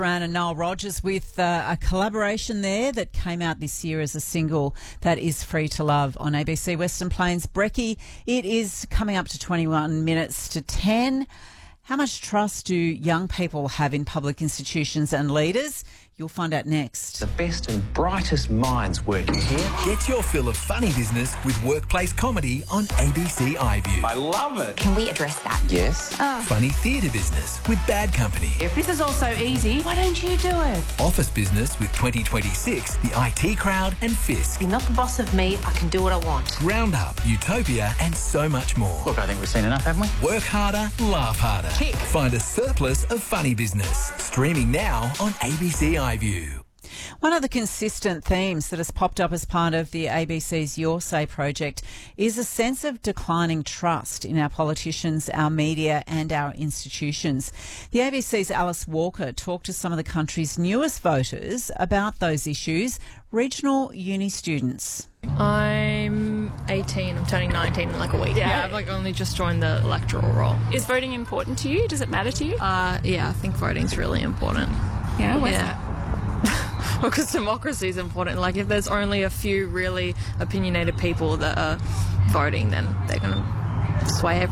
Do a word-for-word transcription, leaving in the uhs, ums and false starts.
Duran and Noel Rogers with uh, a collaboration there that came out this year as a single that is Free to Love on A B C Western Plains. Brecky, it is coming up to twenty-one minutes to ten. How much trust do young people have in public institutions and leaders? You'll find out next. The best and brightest minds working here. Get your fill of funny business with workplace comedy on A B C iView. I love it. Can we address that? Yes. Funny theatre business with Bad Company. If this is all so easy, why don't you do it? Office business with twenty twenty-six, the I T Crowd and Fisk. You're not the boss of me. I can do what I want. Roundup, Utopia and so much more. Look, I think we've seen enough, haven't we? Work harder, laugh harder. Kick. Find a surplus of funny business. Streaming now on A B C iView. One of the consistent themes that has popped up as part of the A B C's Your Say project is a sense of declining trust in our politicians, our media and our institutions. The A B C's Alice Walker talked to some of the country's newest voters about those issues, regional uni students. I'm eighteen. I'm turning nineteen in like a week. Yeah, I've like only just joined the electoral roll. Is voting important to you? Does it matter to you? Uh, yeah, I think voting's really important. Yeah, why's yeah. Because democracy is important. Like, if there's only a few really opinionated people that are voting, then they're going to sway everything.